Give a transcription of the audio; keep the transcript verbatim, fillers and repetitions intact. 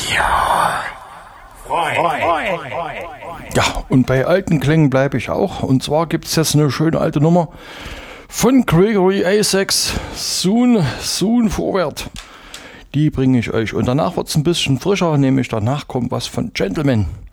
Ja, und bei alten Klängen bleibe ich auch. Und zwar gibt es jetzt eine schöne alte Nummer von Gregory Isaacs, Soon, Soon Forward. Die bringe ich euch. Und danach wird es ein bisschen frischer, nämlich danach kommt was von Gentleman.